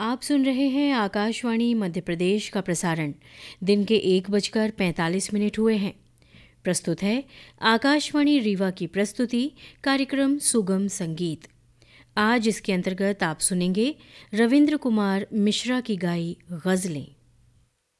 आप सुन रहे हैं आकाशवाणी मध्य प्रदेश का प्रसारण। दिन के 1:45 हुए हैं। प्रस्तुत है आकाशवाणी रीवा की प्रस्तुति कार्यक्रम सुगम संगीत। आज इसके अंतर्गत आप सुनेंगे रविंद्र कुमार मिश्रा की गाई गज़लें।